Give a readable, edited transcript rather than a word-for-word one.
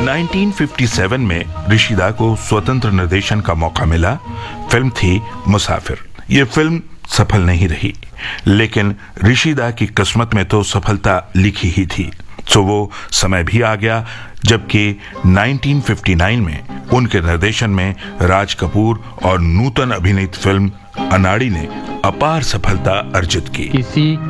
1957 में ऋषिदा को स्वतंत्र निर्देशन का मौका मिला। फिल्म थी मुसाफिर। ये फिल्म सफल नहीं रही, लेकिन ऋषिदा की किस्मत में तो सफलता लिखी ही थी। तो वो समय भी आ गया जबकि 1959 में उनके निर्देशन में राज कपूर और नूतन अभिनीत फिल्म अनाड़ी ने अपार सफलता अर्जित की।